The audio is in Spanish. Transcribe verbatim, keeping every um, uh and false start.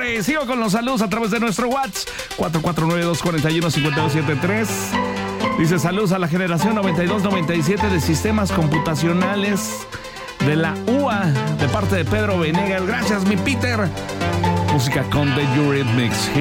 señores. Sigo con los saludos a través de nuestro WhatsApp cuatro cuatro nueve, dos cuatro uno, cinco dos siete tres. Dice saludos a la generación noventa y dos noventa y siete de sistemas computacionales de la U A de parte de Pedro Venegas. Gracias, mi Peter. Música con The Eurythmics.